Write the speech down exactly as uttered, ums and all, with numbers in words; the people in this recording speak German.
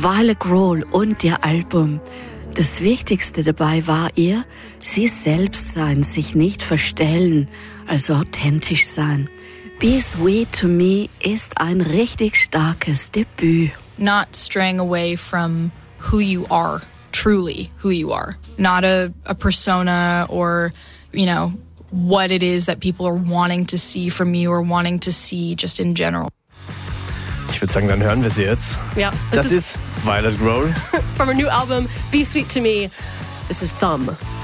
Violet Grohl und ihr Album. Das Wichtigste dabei war ihr, sie selbst sein, sich nicht verstellen, also authentisch sein. Be Sweet to Me ist ein richtig starkes Debüt. Not straying away from who you are, truly who you are. Not a, a persona or, you know, what it is that people are wanting to see from you or wanting to see just in general. Ich würde sagen, dann hören wir sie jetzt. Ja, das ist Violet Grohl. From her new album, Be Sweet to Me. This is Thumb.